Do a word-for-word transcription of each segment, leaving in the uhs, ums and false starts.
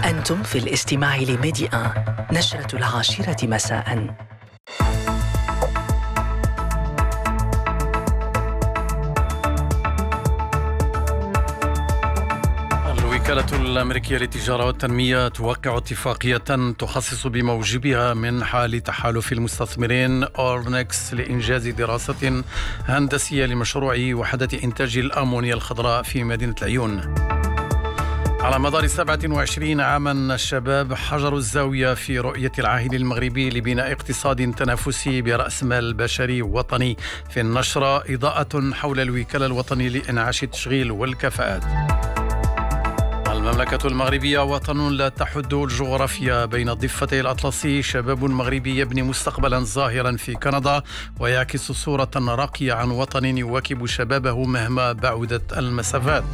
أنتم في الاستماع لميدي آن، نشرة العاشرة مساء. الوكالة الأمريكية للتجارة والتنمية توقع اتفاقية تخصص بموجبها منحة لتحالف المستثمرين أورنكس لإنجاز دراسة هندسية لمشروع وحدة إنتاج الأمونيا الخضراء في مدينة العيون. على مدار سبعة وعشرين عاما الشباب حجروا الزاوية في رؤية العاهل المغربي لبناء اقتصاد تنافسي برأس مال بشري وطني. في النشرة إضاءة حول الوكالة الوطنية لإنعاش التشغيل والكفاءات. المملكة المغربية وطن لا تحد الجغرافيا بين الضفتي الأطلسي. شباب مغربي يبني مستقبلا زاهرا في كندا ويعكس صورة راقية عن وطن يواكب شبابه مهما بعدت المسافات.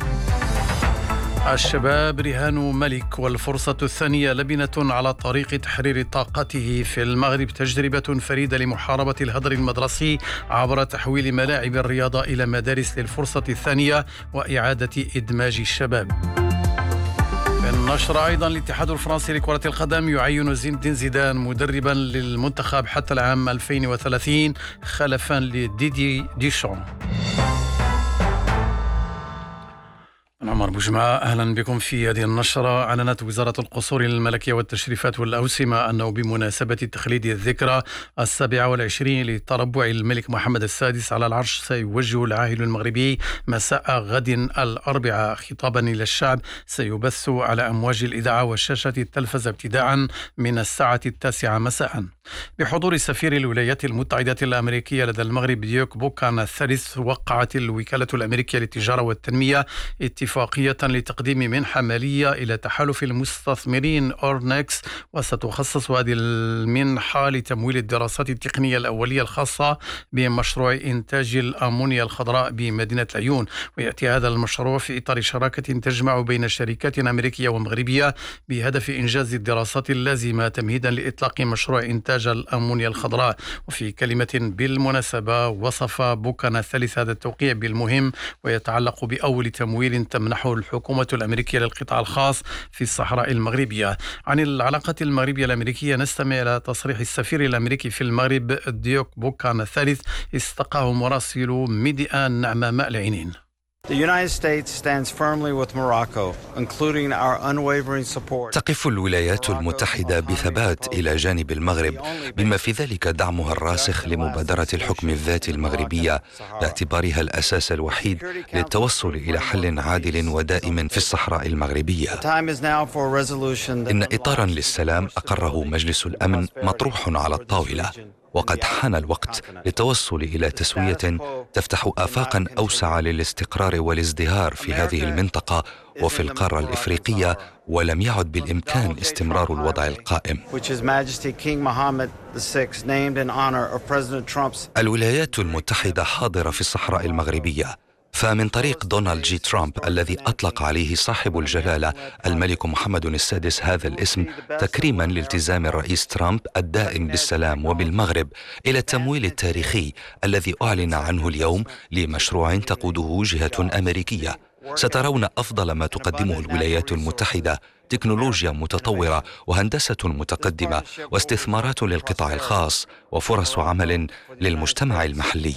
الشباب رهان ملك والفرصة الثانية لبنة على طريق تحرير طاقته في المغرب. تجربة فريدة لمحاربة الهدر المدرسي عبر تحويل ملاعب الرياضة إلى مدارس للفرصة الثانية وإعادة إدماج الشباب. في النشرة أيضا الاتحاد الفرنسي لكرة القدم يعين زين الدين زيدان مدربا للمنتخب حتى العام ألفين وثلاثين خلفا لديدي ديشون. أنا عمر بوجمعة، أهلا بكم في هذه النشرة. أعلنت وزارة القصور الملكية والتشريفات والأوسمة أنه بمناسبة تخليد الذكرى السابعة والعشرين لتربع الملك محمد السادس على العرش سيوجه العاهل المغربي مساء غد الأربعاء خطابا إلى الشعب سيبث على أمواج الإذاعة وشاشة التلفزة ابتداء من الساعة التاسعة مساء بحضور سفير الولايات المتحدة الأمريكية لدى المغرب ديوك بوكان الثالث. وقعت الوكالة الأمريكية للتجارة والتنمية اتفاقية لتقديم منحة مالية إلى تحالف المستثمرين أورنكس، وستخصص هذه المنحة لتمويل الدراسات التقنية الأولية الخاصة بمشروع إنتاج الأمونيا الخضراء بمدينة العيون. ويأتي هذا المشروع في إطار شراكة تجمع بين شركات أمريكية ومغربية بهدف إنجاز الدراسات اللازمة تمهيدا لإطلاق مشروع إنتاج الأمونيا الخضراء. وفي كلمة بالمناسبة وصف بوكان الثالث هذا التوقيع بالمهم ويتعلق بأول تمويل تمنحه الحكومة الأمريكية للقطاع الخاص في الصحراء المغربية. عن العلاقات المغربية الأمريكية نستمع إلى تصريح السفير الأمريكي في المغرب ديوك بوكان الثالث استقاه مراسل ميديا نعمة ماء العينين. تقف الولايات المتحدة بثبات إلى جانب المغرب بما في ذلك دعمها الراسخ لمبادرة الحكم الذاتي المغربية باعتبارها الأساس الوحيد للتوصل إلى حل عادل ودائم في الصحراء المغربية. إن إطارا للسلام أقره مجلس الأمن مطروح على الطاولة، وقد حان الوقت للتوصل إلى تسوية تفتح آفاقا أوسع للاستقرار والازدهار في هذه المنطقة وفي القارة الإفريقية، ولم يعد بالإمكان استمرار الوضع القائم. الولايات المتحدة حاضرة في الصحراء المغربية، فمن طريق دونالد جي ترامب الذي أطلق عليه صاحب الجلالة الملك محمد السادس هذا الاسم تكريما لالتزام الرئيس ترامب الدائم بالسلام وبالمغرب، إلى التمويل التاريخي الذي أعلن عنه اليوم لمشروع تقوده جهة أمريكية. سترون أفضل ما تقدمه الولايات المتحدة: تكنولوجيا متطورة وهندسة متقدمة واستثمارات للقطاع الخاص وفرص عمل للمجتمع المحلي.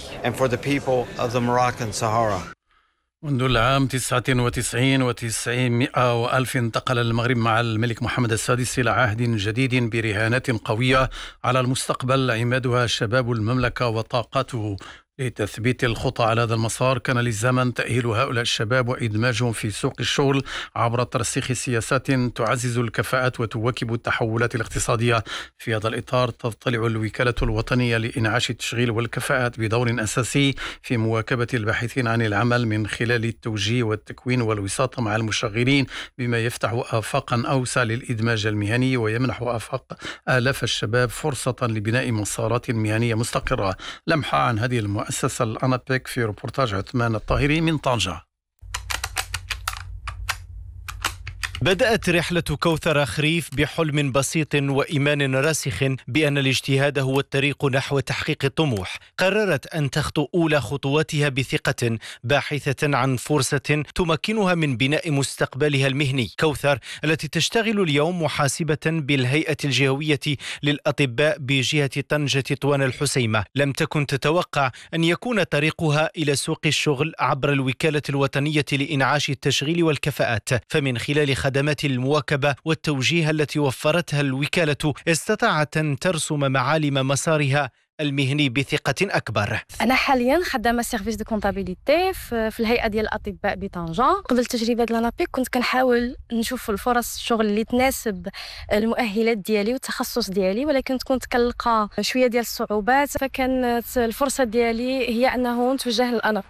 منذ العام تسعة وتسعين وتسعمائة وألف انتقل المغرب مع الملك محمد السادس إلى عهد جديد برهانات قوية على المستقبل عمادها شباب المملكة وطاقته. لتثبيت الخطى على هذا المسار كان للزمن تأهيل هؤلاء الشباب وإدماجهم في سوق الشغل عبر ترسيخ سياسات تعزز الكفاءات وتواكب التحولات الاقتصادية. في هذا الإطار تضطلع الوكالة الوطنية لإنعاش التشغيل والكفاءات بدور أساسي في مواكبة الباحثين عن العمل من خلال التوجيه والتكوين والوساطة مع المشغلين، بما يفتح آفاقا أوسع للإدماج المهني ويمنح آفاق آلاف الشباب فرصة لبناء مسارات مهنية مستقرة. لمحة عن هذه المؤسسة مؤسسة الأنابيك في روبورتاج عثمان الطاهري من طنجة. بدأت رحلة كوثر خريف بحلم بسيط وإيمان راسخ بأن الاجتهاد هو الطريق نحو تحقيق الطموح. قررت أن تخطو أولى خطواتها بثقة، باحثة عن فرصة تمكنها من بناء مستقبلها المهني. كوثر التي تشتغل اليوم محاسبة بالهيئة الجهوية للأطباء بجهة طنجة طوان الحسيمة، لم تكن تتوقع أن يكون طريقها إلى سوق الشغل عبر الوكالة الوطنية لإنعاش التشغيل والكفاءات. فمن خلال خدمات المواكبة والتوجيه التي وفرتها الوكالة استطاعت أن ترسم معالم مسارها المهني بثقة أكبر. أنا حاليا خدامة سيرفيس دو كونتابيليتي في الهيئة ديال الأطباء بطنجة. قبل التجربة ديال لانابيك كنت كنحاول نشوف الفرص الشغل اللي تناسب المؤهلات ديالي والتخصص ديالي، ولكن كنت كنلقى شوية ديال الصعوبات، فكانت الفرصة ديالي هي أنه نتوجه للأنابيك.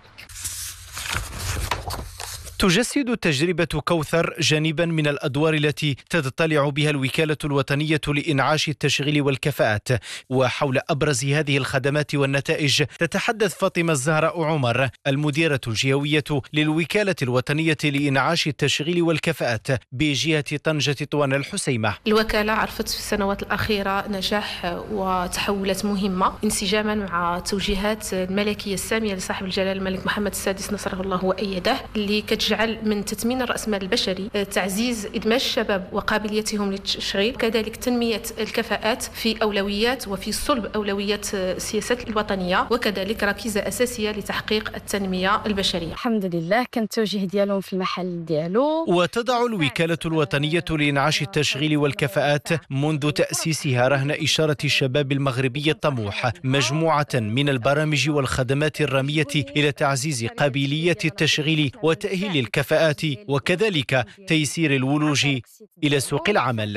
تجسد تجربة كوثر جانبا من الأدوار التي تتطلع بها الوكالة الوطنية لإنعاش التشغيل والكفاءات. وحول أبرز هذه الخدمات والنتائج تتحدث فاطمة الزهراء عمر، المديرة الجهوية للوكالة الوطنية لإنعاش التشغيل والكفاءات بجهة طنجة طوان الحسيمة. الوكالة عرفت في السنوات الأخيرة نجاح وتحولات مهمة انسجاما مع توجيهات الملكية السامية لصاحب الجلالة الملك محمد السادس نصره الله وأيده، اللي كتجعل من تثمين الرأس مال البشري، تعزيز إدماج الشباب وقابليتهم للتشغيل، كذلك تنمية الكفاءات في أولويات وفي صلب أولويات السياسات الوطنية، وكذلك ركيزة أساسية لتحقيق التنمية البشرية. الحمد لله كان التوجيه ديالهم في المحل ديالو. وتضع الوكالة الوطنية لإنعاش التشغيل والكفاءات منذ تأسيسها رهن إشارة الشباب المغربي الطموح، مجموعة من البرامج والخدمات الرامية إلى تعزيز قابلية التشغيل وتأهيل الكفاءات وكذلك تيسير الولوج إلى سوق العمل.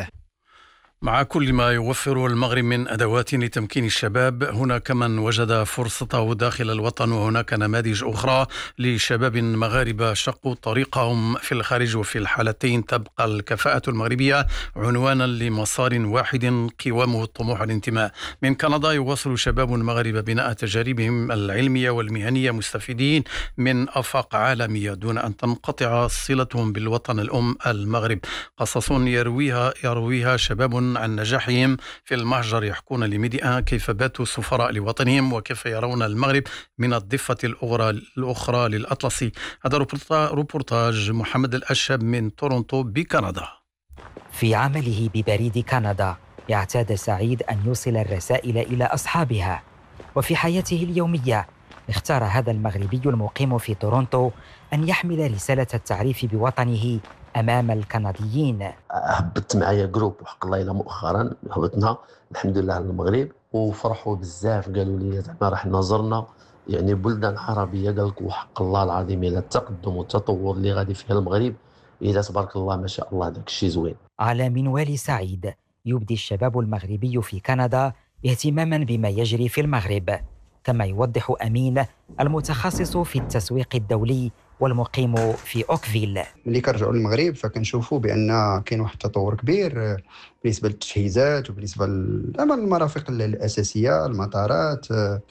مع كل ما يوفر المغرب من أدوات لتمكين الشباب، هناك من وجد فرصته داخل الوطن، وهناك نماذج أخرى لشباب مغاربة شقوا طريقهم في الخارج، وفي الحالتين تبقى الكفاءة المغربية عنوانا لمسار واحد قوامه الطموح والانتماء. من كندا يواصل شباب مغاربة بناء تجاربهم العلمية والمهنية مستفيدين من آفاق عالمية دون أن تنقطع صلتهم بالوطن الأم المغرب. قصص يرويها يرويها شباب عن نجاحهم في المهجر، يحكون لميديا كيف باتوا سفراء لوطنهم وكيف يرون المغرب من الضفة الأخرى للأطلسي. هذا روبورتاج محمد الأشهب من تورونتو بكندا. في عمله ببريد كندا يعتاد سعيد أن يوصل الرسائل إلى أصحابها، وفي حياته اليومية اختار هذا المغربي المقيم في تورونتو أن يحمل رسالة التعريف بوطنه أمام الكنديين. هبطت معايا جروب وحق الله إلى مؤخرا هبطنا الحمد لله على المغرب، وفرحوا بزاف، قالوا لي زعما راح نزرنا يعني بلدان عربية، قال لك وحق الله العظيم إلى التقدم والتطور اللي غادي فيها المغرب إلى تبارك الله ما شاء الله داك الشيء زوين. على منوال سعيد يبدي الشباب المغربي في كندا اهتماما بما يجري في المغرب، كما يوضح أمين المتخصص في التسويق الدولي والمقيم في أوكفيل. ملي كنرجعوا للمغرب فكنشوفوا بأن كاين واحد التطور كبير بالنسبة للتجهيزات وبالنسبة للمرافق الأساسية، المطارات،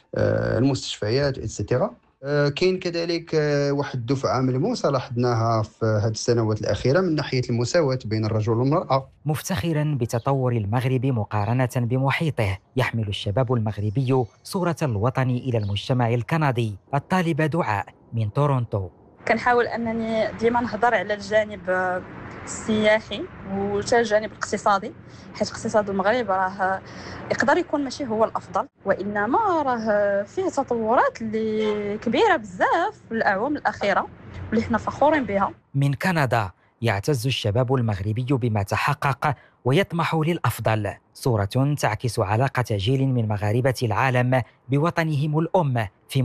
المستشفيات إتسيتيرا. كاين كذلك واحد الدفعة ملموسة لاحظناها في هذه السنوات الأخيرة من ناحية المساواة بين الرجل والمرأة. مفتخرا بتطور المغرب مقارنة بمحيطه، يحمل الشباب المغربي صورة الوطن إلى المجتمع الكندي. الطالبة دعاء من تورونتو: كنحاول أنني ديما نهضر على الجانب السياحي وحتى الجانب الاقتصادي، حيث اقتصاد المغرب راه يقدر يكون ماشي هو الافضل، وانما راه فيه تطورات اللي كبيره بزاف في الاعوام الاخيره واللي حنا فخورين بها. من كندا يعتز الشباب المغربي بما تحقق ويطمح للافضل، صوره تعكس علاقه جيل من مغاربه العالم بوطنهم الام في